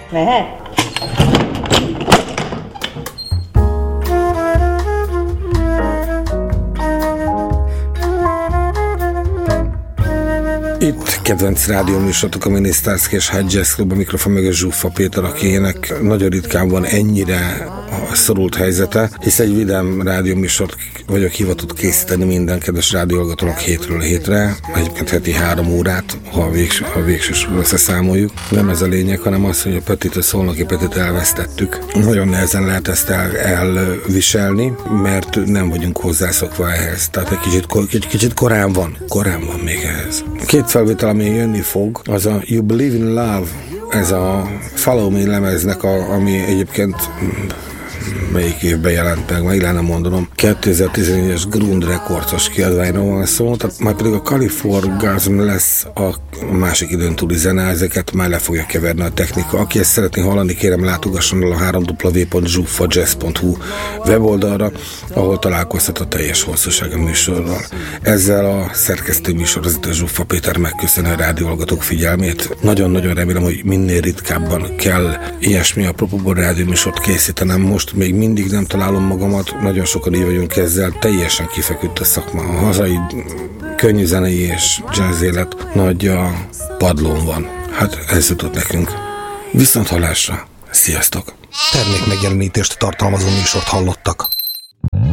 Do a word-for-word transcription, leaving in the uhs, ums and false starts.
Lehet? Itt kedvenc rádióműsorotok a Minisztárszki és High Jazz Club, a mikrofon meg a Zsuffa Péter, akinek nagyon ritkán van ennyire szorult helyzete, hisz egy vidám rádióműsort vagyok hivatott készíteni minden kedves rádióhallgatónak hétről hétre, egyébként heti három órát, ha a, végs, ha a végsősorban összeszámoljuk. Nem ez a lényeg, hanem az, hogy a Petit, a Szolnoki Petit elvesztettük. Nagyon nehezen lehet ezt el, elviselni, mert nem vagyunk hozzászokva ehhez. Tehát egy kicsit, egy kicsit korán van, korán van még ehhez. Két felvétel, ami jönni fog, az a You Believe in Love, ez a Follow Me lemeznek, a, ami egyébként melyik évben jelent meg, meg lenne mondanom, kétezer-tizennégyes Grund Records-os kiadványról van szó, tehát majd pedig a Califorgasm lesz a másik időn túli zene, ezeket már le fogja keverni a technika. Aki ezt szeretné hallani, kérem látogasson el a három w w w pont zsuffa jazz pont hu weboldalra, ahol találkozhat a teljes hosszúsága műsorral. Ezzel a szerkesztő műsorvezető Zsuffa Péter megköszöni a rádióhallgatók figyelmét. Nagyon-nagyon remélem, hogy minél ritkábban kell ilyesmi apropóból rádióműsort készítenem. Most még mindig nem találom magamat, nagyon sokan így vagyunk ezzel, teljesen kifeküdt a szakma. A hazai könnyű zenei és jazz élet nagy a padlón van. Hát ez jutott nekünk. Viszont hallásra. Sziasztok! Termék megjelenítést tartalmazó műsort hallottak.